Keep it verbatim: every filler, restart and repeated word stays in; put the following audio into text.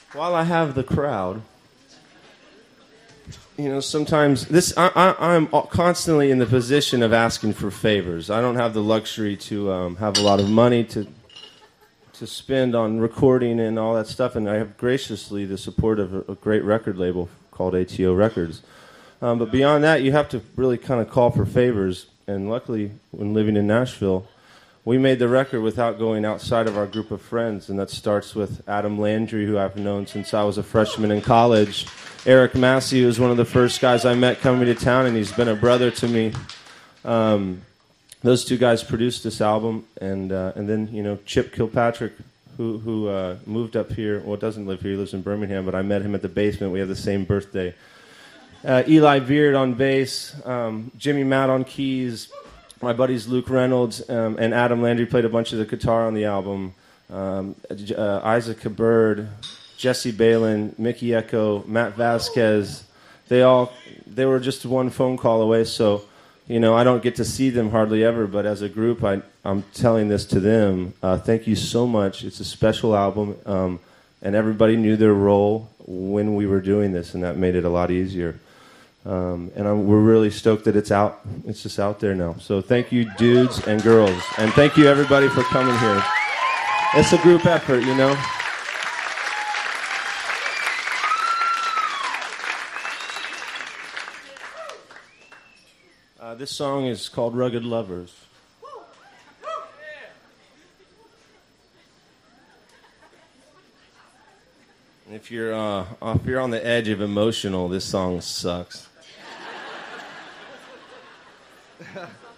while I have the crowd, you know, sometimes this I, I, I'm constantly in the position of asking for favors. I don't have the luxury to um, have a lot of money to to spend on recording and all that stuff, and I have graciously the support of a, a great record label called A T O Records. Um, but beyond that, you have to really kind of call for favors. And luckily, when living in Nashville, we made the record without going outside of our group of friends, and that starts with Adam Landry, who I've known since I was a freshman in college. Eric Massey was one of the first guys I met coming to town, and he's been a brother to me. Um, those two guys produced this album, and uh, and then you know Chip Kilpatrick, who who uh, moved up here. Well, doesn't live here; he lives in Birmingham. But I met him at the basement. We have the same birthday. Uh, Eli Beard on bass, um, Jimmy Matt on keys. My buddies Luke Reynolds um, and Adam Landry played a bunch of the guitar on the album. Um, uh, Isaac Bird, Jesse Balin, Mickey Echo, Matt Vasquez. They all they were just one phone call away. So, you know, I don't get to see them hardly ever. But as a group, I, I'm telling this to them. Uh, thank you so much. It's a special album, um, and everybody knew their role when we were doing this, and that made it a lot easier. Um, and I'm, we're really stoked that it's out. It's just out there now. So thank you, dudes and girls. And thank you, everybody, for coming here. It's a group effort, you know. Uh, this song is called Rugged Lovers. And if you're, uh, if you're on the edge of emotional, this song sucks.